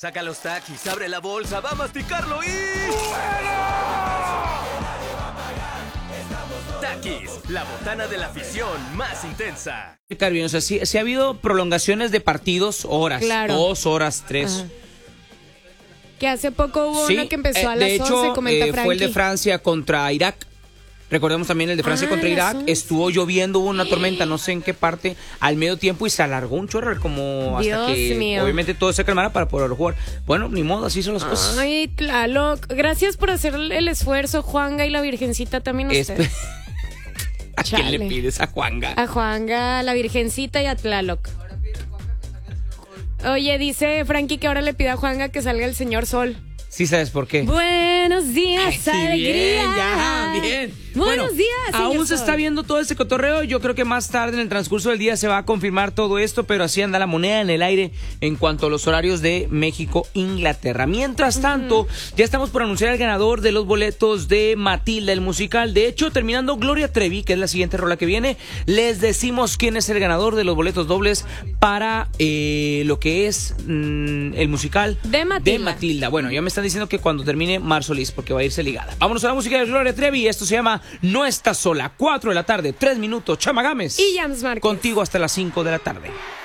Saca los taquis, abre la bolsa, va a masticarlo y... Taquis, la botana de la afición más intensa. Bien, o sea, sí ha habido prolongaciones de partidos, horas, Claro. 2 horas, 3. Ajá. Que hace poco hubo Sí, una que empezó a las de 11, hecho, comenta Frankie. fue el de Francia contra Irak. Recordemos también el de Francia contra las Irak. 11. Estuvo lloviendo, hubo una tormenta, no sé en qué parte, al medio tiempo y se alargó un chorro, como hasta Dios que mío. obviamente todo se calmara para poder jugar. Bueno, ni modo, así son las cosas. Ay, Tlaloc, gracias por hacer el esfuerzo, Juanga y la Virgencita también ustedes. ¿A quién le Chale. pides? A Juanga. A Juanga, a la Virgencita y a Tlaloc. Oye, dice Frankie que ahora le pide a Juanga que salga el señor Sol. Sí, ¿sabes por qué? Buenos días, Ay, sí, alegría. bien, ya, bien. Buenos Bueno, días, señor aún se Sol. está viendo todo este cotorreo. Yo creo que más tarde en el transcurso del día se va a confirmar todo esto, pero así anda la moneda en el aire en cuanto a los horarios de México-Inglaterra. Mientras tanto, ya estamos por anunciar al ganador de los boletos de Matilda, el musical. De hecho, terminando Gloria Trevi, que es la siguiente rola que viene, les decimos quién es el ganador de los boletos dobles para lo que es el musical De Matilda. Bueno, ya me están diciendo que cuando termine Mar Solís, porque va a irse ligada. Vámonos a la música de Gloria Trevi. Esto se llama No Estás Sola. 4 de la tarde, 3 minutos. Chama Gámez. Y James Márquez. Contigo hasta las 5 de la tarde.